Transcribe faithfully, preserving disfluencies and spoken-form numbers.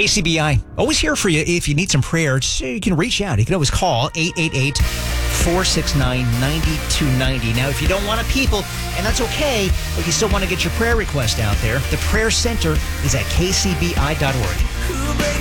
K C B I, always here for you if you need some prayer. Just, uh, you can reach out. You can always call eight eight eight, four six nine, nine two nine zero. Now, if you don't want to people, and that's okay, but you still want to get your prayer request out there, the prayer center is at k c b i dot org.